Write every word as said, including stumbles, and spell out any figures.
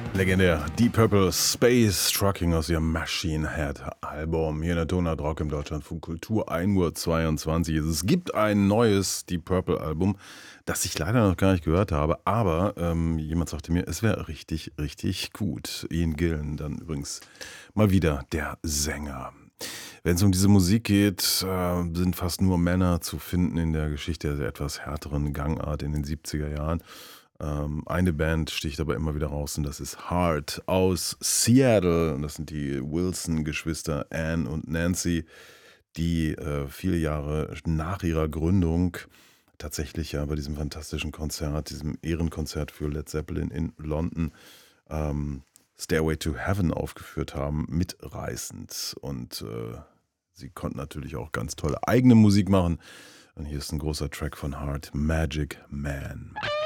Legendär. Deep Purple Space Trucking aus ihrem Machine Head Album. Hier in der Tonart Rock im Deutschlandfunk Kultur ein Uhr zweiundzwanzig. Es gibt ein neues Deep Purple Album, das ich leider noch gar nicht gehört habe, aber ähm, jemand sagte mir, es wäre richtig, richtig gut. Ian Gillan, dann übrigens mal wieder der Sänger. Wenn es um diese Musik geht, äh, sind fast nur Männer zu finden in der Geschichte der etwas härteren Gangart in den siebziger Jahren. Ähm, eine Band sticht aber immer wieder raus und das ist Heart aus Seattle. Und das sind die Wilson-Geschwister Ann und Nancy, die äh, viele Jahre nach ihrer Gründung tatsächlich ja bei diesem fantastischen Konzert, diesem Ehrenkonzert für Led Zeppelin in London, ähm, Stairway to Heaven aufgeführt haben, mitreißend. Und äh, sie konnten natürlich auch ganz tolle eigene Musik machen. Und hier ist ein großer Track von Heart, Magic Man.